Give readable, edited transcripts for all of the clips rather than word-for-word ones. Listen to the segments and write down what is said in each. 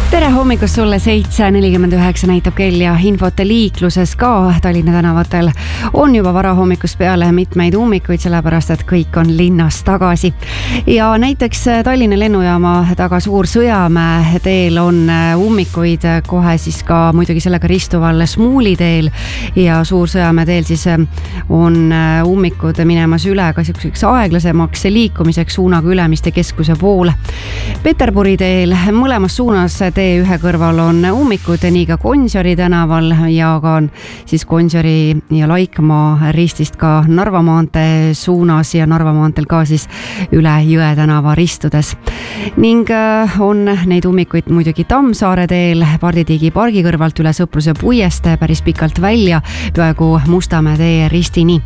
Tere hommikust sulle, 7:49 näitab kell ja infot liikluses ka Tallinna tänavatel on juba varahommikust peale mitmeid ummikuid, sellepärast et kõik on linnas tagasi. Ja näiteks Tallinna lennujaama taga Suur-Sõjamäe teel on ummikuid kohe siis ka muidugi sellega ristuval Smuuli teel ja Suur-Sõjamäe teel siis on ummikud minemas üle ka selliseks aeglasemaks liikumiseks suunaga Ülemiste keskuse poole. Peterburi teel mõlemas suunas tee ühe kõrval on ummikud, nii ka Gonsiori tänaval ja ka siis Gonsiori ja Laikmaa ristist ka Narva maantee suunas ja Narva maanteel ka siis üle Jõe tänava ristudes. Ning on neid ummikuid muidugi Tammsaare teel, Parditiigi pargi kõrvalt üle Sõpruse puiestee päris pikalt välja, peaaegu Mustamäe tee ristini.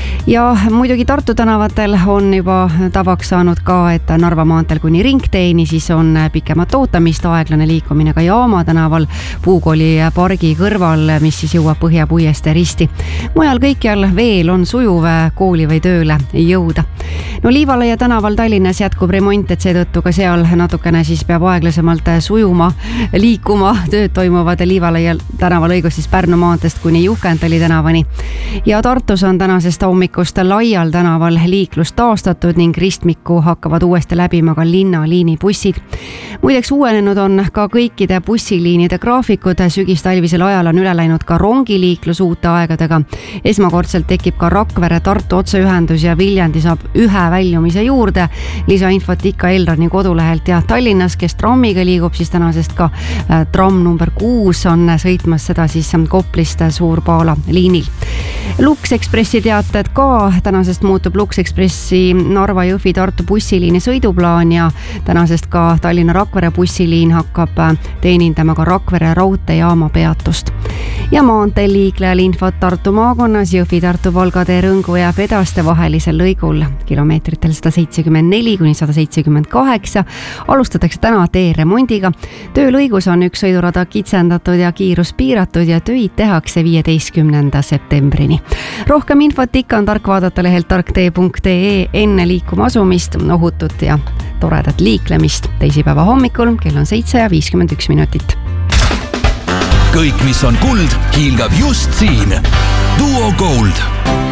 Ja muidugi Tartu tänavatel on juba tavaks saanud ka, et Narva maanteel kuni ringteeni siis on pikemat ootamist, aeglane liikumine ka Jaama tänaval Puukooli pargi kõrval, mis siis jõuab Põhja puiestee risti. Mujal kõikjal veel on sujuv kooli või tööle jõuda. No Liivalaia tänaval Tallinnas jätkub remont, et seetõttu ka seal natukene siis peab aeglasemalt sujuma, liikuma, tööd toimuvad Liivalaia tänaval õigus siis Pärnu maanteest kuni Juhkentali tänavani. Ja Tartus on tänasest hommikust Laial tänaval liiklus taastatud ning ristmikku hakkavad uuesti läbima ka linnaliini bussid. Muideks uuenenud on ka kõikide bussiliinide graafikud, sügistalvisel ajal on üle läinud ka rongiliiklus uute aegadega. Esmakordselt tekib ka Rakvere-Tartu otseühendus ja Viljandi saab ühe väljumise juurde. Lisainfot ikka Elroni kodulehelt ja Tallinnas, kes trammiga liigub, siis tänasest ka tramm number 6 on sõitmas seda siis Koplist Suur-Paala liinil. Lux Expressi teated ka, tänasest muutub Lux Expressi Narva-Jõhvi-Tartu bussiliini sõiduplaan ja tänasest ka Tallinna-Rakvere bussiliin hakkab teenindama ka Rakvere raudteejaama peatust. Ja maanteel liiklejal infot Tartu maakonnas Jõhvi-Tartu Valgatee Rõngu ja Pedaste vahelisel lõigul kilomeetritel 174–178 alustatakse täna tee remondiga. Töölõigus on üks sõidurada kitsendatud ja kiirus piiratud ja töid tehakse 15. septembrini. Rohkem infot ikka on tark vaadata lehelt tarktee.ee enne liikuma asumist, ohutut ja toredat liiklemist teisipäeva hommikul kell on 7:51. Kõik, mis on kuld, hiilgab just siin. Duo Gold.